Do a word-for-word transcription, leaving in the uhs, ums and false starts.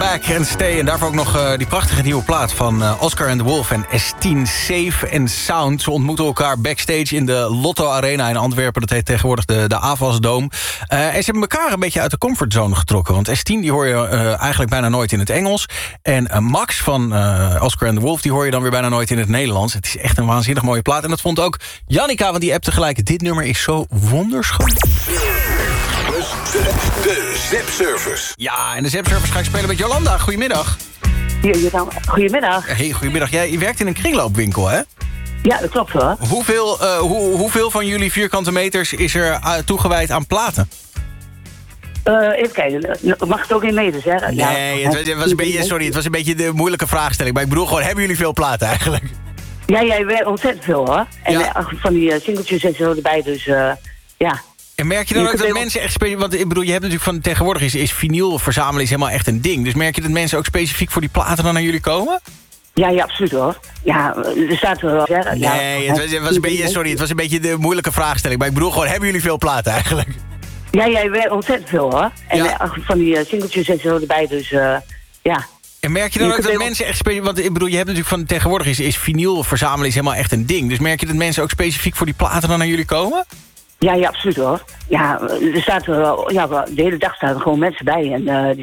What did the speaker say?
Back and Stay. En daarvoor ook nog uh, die prachtige nieuwe plaat van uh, Oscar and the Wolf en S tien, Safe and Sound. Ze ontmoeten elkaar backstage in de Lotto Arena in Antwerpen. Dat heet tegenwoordig de, de Avas Dome. Uh, en ze hebben elkaar een beetje uit de comfortzone getrokken. Want S tien die hoor je uh, eigenlijk bijna nooit in het Engels. En uh, Max van uh, Oscar and the Wolf die hoor je dan weer bijna nooit in het Nederlands. Het is echt een waanzinnig mooie plaat. En dat vond ook Jannica, want die app tegelijk. Dit nummer is zo wonderschoon. De, de Zepsurfers. Ja, en de Zepsurfers ga ik spelen met Jolanda. Goedemiddag. Goedemiddag. Hey, goedemiddag. Jij je werkt in een kringloopwinkel, hè? Ja, dat klopt hoor. Hoeveel, uh, hoe, hoeveel van jullie vierkante meters is er uh, toegewijd aan platen? Uh, even kijken, mag het ook in meters, hè? Nee, ja, het, was, het was een beetje, sorry, het was een beetje de moeilijke vraagstelling. Maar ik bedoel gewoon, hebben jullie veel platen eigenlijk? Ja, jij werkt ontzettend veel hoor. En Ja. uh, van die uh, singeltjes en zo erbij, dus uh, ja. En merk je dan Je ook kunt dat heel- mensen echt... spe- Want ik bedoel, je hebt natuurlijk van tegenwoordig is, is vinyl verzamelen is helemaal echt een ding. Dus merk je dat mensen ook specifiek voor die platen dan naar jullie komen? Ja, ja, absoluut hoor. Ja, er staat er wel, hè? Ja, Nee, het was, het was een beetje, sorry, het was een beetje de moeilijke vraagstelling. Maar ik bedoel gewoon, hebben jullie veel platen eigenlijk? Ja, jij werkt ontzettend veel hoor. En Ja. uh, van die uh, singeltjes en zo erbij, dus uh, ja. En merk je dan Je ook kunt dat heel- mensen echt... spe- Want ik bedoel, je hebt natuurlijk van tegenwoordig is, is vinyl verzamelen is helemaal echt een ding. Dus merk je dat mensen ook specifiek voor die platen dan naar jullie komen? Ja, ja, absoluut hoor. Ja, er staat er wel, ja, de hele dag staan er gewoon mensen bij en uh, die